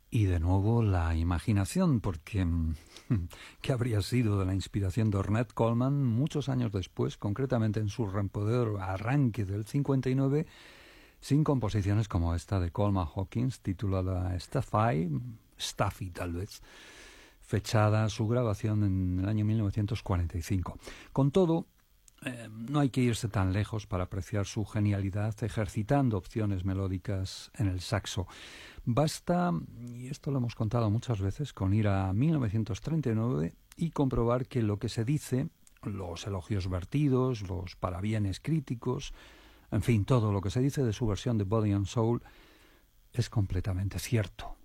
Y de nuevo la imaginación, porque ¿qué habría sido de la inspiración de Ornette Coleman muchos años después, concretamente en su rompedor arranque del 59, sin composiciones como esta de Coleman Hawkins, titulada Staffy tal vez, fechada su grabación en el año 1945. Con todo, no hay que irse tan lejos para apreciar su genialidad ejercitando opciones melódicas en el saxo. Basta, y esto lo hemos contado muchas veces, con ir a 1939 y comprobar que lo que se dice, los elogios vertidos, los parabienes críticos, en fin, todo lo que se dice de su versión de Body and Soul es completamente cierto.